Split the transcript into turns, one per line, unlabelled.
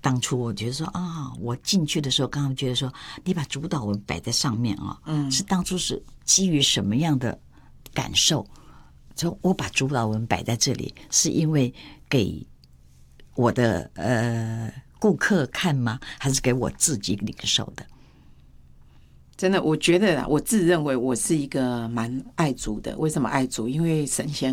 当初我觉得说啊，我进去的时候，刚刚觉得说，你把主导文摆在上面啊，是当初是基于什么样的感受？说我把主导文摆在这里，是因为给我的顾客看吗？还是给我自己领受的？
真的，我觉得啦，我自认为我是一个蛮爱主的。为什么爱主？因为神仙